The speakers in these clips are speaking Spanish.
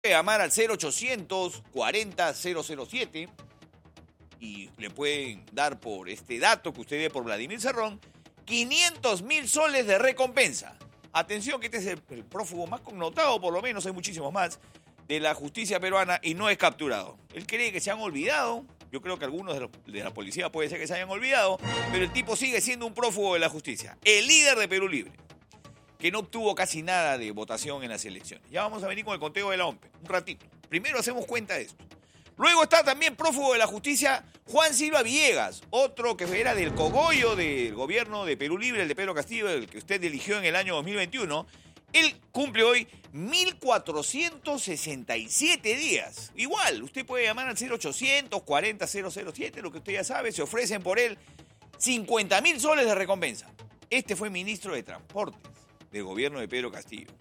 llamar al 0800 40 007 y le pueden dar por este dato que usted ve por Vladimir Cerrón 500.000 soles de recompensa. Atención, que este es el prófugo más connotado, por lo menos hay muchísimos más, de la justicia peruana y no es capturado. Él cree que se han olvidado, yo creo que algunos de la policía puede ser que se hayan olvidado, pero el tipo sigue siendo un prófugo de la justicia, el líder de Perú Libre, que no obtuvo casi nada de votación en las elecciones. Ya vamos a venir con el conteo de la OMPE, un ratito. Primero hacemos cuenta de esto. Luego está también prófugo de la justicia Juan Silva Villegas, otro que era del cogollo del gobierno de Perú Libre, el de Pedro Castillo, el que usted eligió en el año 2021. Él cumple hoy 1.467 días. Igual, usted puede llamar al 0800 40 007, lo que usted ya sabe, se ofrecen por él 50.000 soles de recompensa. Este fue ministro de Transportes del gobierno de Pedro Castillo.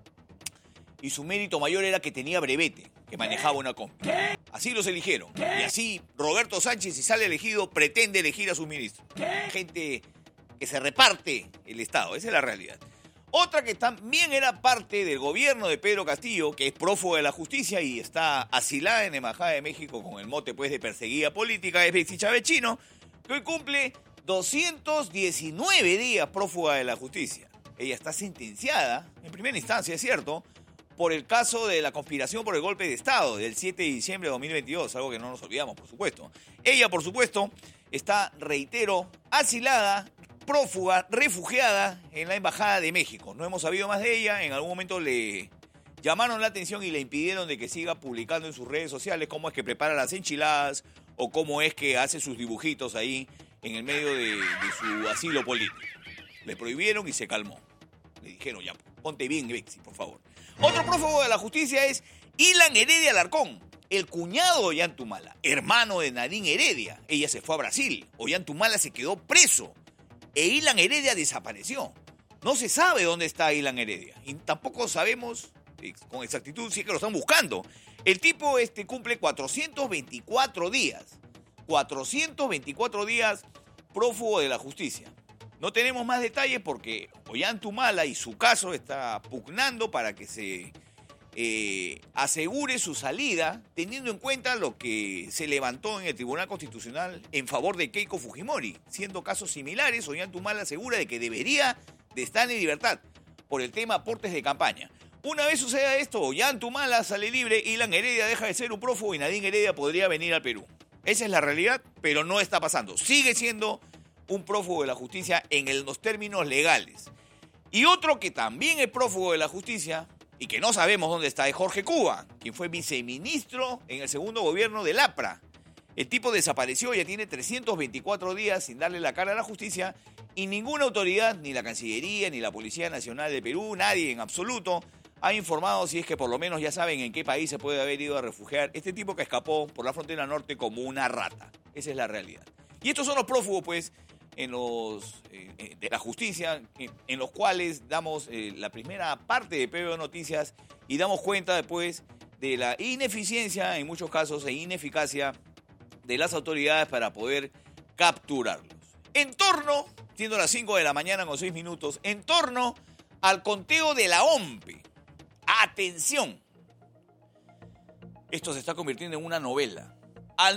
Y su mérito mayor era que tenía brevete, que manejaba una combi. Así los eligieron. Y así Roberto Sánchez, si sale elegido, pretende elegir a sus ministros. Gente que se reparte el Estado, esa es la realidad. Otra que también era parte del gobierno de Pedro Castillo, que es prófugo de la justicia y está asilada en la Embajada de México con el mote pues de perseguida política, es Betsy Chávez Chino, que hoy cumple 219 días prófuga de la justicia. Ella está sentenciada, en primera instancia, es cierto, por el caso de la conspiración por el golpe de Estado del 7 de diciembre de 2022, algo que no nos olvidamos, por supuesto. Ella, por supuesto, está, reitero, asilada, prófuga, refugiada en la Embajada de México. No hemos sabido más de ella, en algún momento le llamaron la atención y le impidieron de que siga publicando en sus redes sociales cómo es que prepara las enchiladas o cómo es que hace sus dibujitos ahí en el medio de su asilo político. Le prohibieron y se calmó. Le dijeron, ya, ponte bien, Bexi, por favor. Otro prófugo de la justicia es Ilan Heredia Alarcón, el cuñado de Ollantumala, hermano de Nadine Heredia. Ella se fue a Brasil, Ollantumala se quedó preso e Ilan Heredia desapareció. No se sabe dónde está Ilan Heredia y tampoco sabemos con exactitud si es que lo están buscando. El tipo cumple 424 días. 424 días prófugo de la justicia. No tenemos más detalles porque Ollantumala y su caso está pugnando para que se asegure su salida, teniendo en cuenta lo que se levantó en el Tribunal Constitucional en favor de Keiko Fujimori. Siendo casos similares, Ollantumala asegura de que debería de estar en libertad por el tema aportes de campaña. Una vez suceda esto, Ollantumala sale libre, Ilan Heredia deja de ser un prófugo y Nadine Heredia podría venir al Perú. Esa es la realidad, pero no está pasando. Sigue siendo un prófugo de la justicia en los términos legales. Y otro que también es prófugo de la justicia y que no sabemos dónde está es Jorge Cuba, quien fue viceministro en el segundo gobierno del APRA. El tipo desapareció, ya tiene 324 días sin darle la cara a la justicia y ninguna autoridad, ni la Cancillería, ni la Policía Nacional de Perú, nadie en absoluto, ha informado si es que por lo menos ya saben en qué país se puede haber ido a refugiar este tipo que escapó por la frontera norte como una rata. Esa es la realidad. Y estos son los prófugos, pues, de la justicia, en los cuales damos la primera parte de PBO Noticias y damos cuenta después de la ineficiencia, en muchos casos, e ineficacia de las autoridades para poder capturarlos. En torno, siendo las 5 de la mañana con 6 minutos, en torno al conteo de la OMPE. ¡Atención! Esto se está convirtiendo en una novela. Al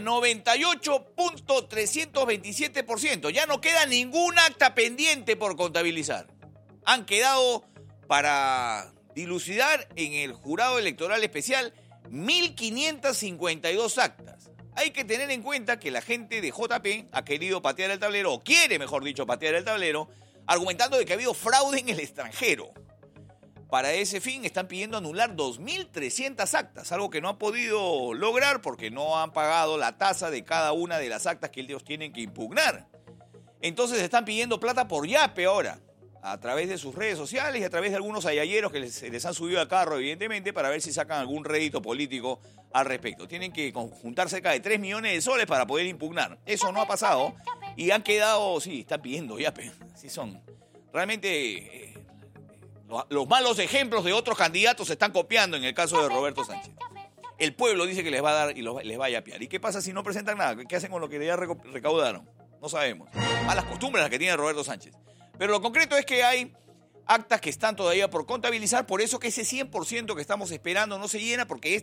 98.327%. Ya no queda ningún acta pendiente por contabilizar. Han quedado, para dilucidar en el jurado electoral especial, 1.552 actas. Hay que tener en cuenta que la gente de JP ha querido patear el tablero, o quiere, mejor dicho, patear el tablero, argumentando de que ha habido fraude en el extranjero. Para ese fin están pidiendo anular 2.300 actas, algo que no han podido lograr porque no han pagado la tasa de cada una de las actas que ellos tienen que impugnar. Entonces están pidiendo plata por yape ahora, a través de sus redes sociales y a través de algunos ayayeros que les han subido al carro, evidentemente, para ver si sacan algún rédito político al respecto. Tienen que juntar cerca de 3 millones de soles para poder impugnar. Eso no ha pasado y han quedado, sí, están pidiendo yape, así son. Realmente los malos ejemplos de otros candidatos se están copiando en el caso de Roberto Sánchez. El pueblo dice que les va a dar y les va a yapear. ¿Y qué pasa si no presentan nada? ¿Qué hacen con lo que ya recaudaron? No sabemos. Malas costumbres las que tiene Roberto Sánchez. Pero lo concreto es que hay actas que están todavía por contabilizar, por eso que ese 100% que estamos esperando no se llena, porque